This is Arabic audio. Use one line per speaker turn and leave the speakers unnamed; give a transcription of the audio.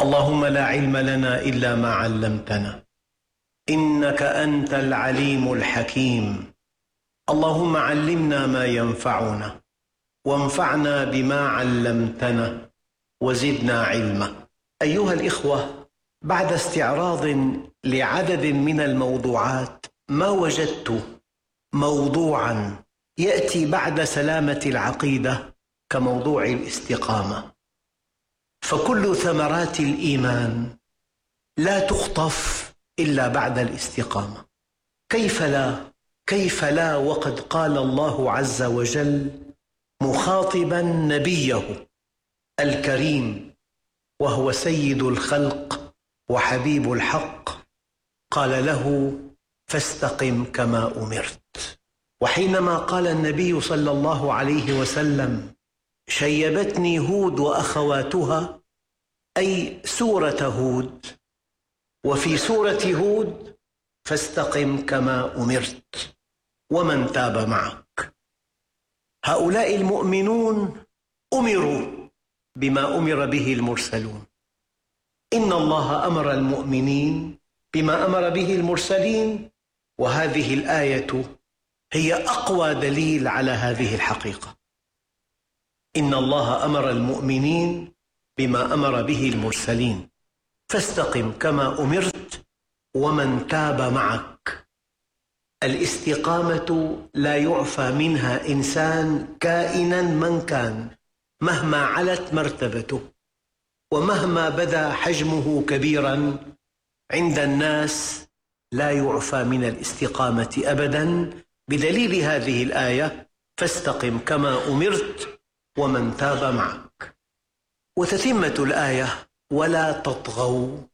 اللهم لا علم لنا إلا ما علمتنا إنك أنت العليم الحكيم. اللهم علمنا ما ينفعنا وانفعنا بما علمتنا وزدنا علما. أيها الإخوة، بعد استعراض لعدد من الموضوعات ما وجدت موضوعا يأتي بعد سلامة العقيدة كموضوع الاستقامة. فكل ثمرات الإيمان لا تخطف إلا بعد الاستقامة. كيف لا وقد قال الله عز وجل مخاطبا نبيه الكريم وهو سيد الخلق وحبيب الحق، قال له فاستقم كما أمرت. وحينما قال النبي صلى الله عليه وسلم شيبتني هود وأخواتها، أي سورة هود، وفي سورة هود فاستقم كما أمرت ومن تاب معك. هؤلاء المؤمنون أمروا بما أمر به المرسلون. إن الله أمر المؤمنين بما أمر به المرسلين، وهذه الآية هي أقوى دليل على هذه الحقيقة. إن الله أمر المؤمنين بما أمر به المرسلين فاستقم كما أمرت ومن تاب معك. الاستقامة لا يعفى منها إنسان كائنا من كان، مهما علت مرتبته ومهما بدا حجمه كبيرا عند الناس، لا يعفى من الاستقامة أبدا، بدليل هذه الآية فاستقم كما أمرت ومن تاب معك. وتتمة الآية ولا تطغوا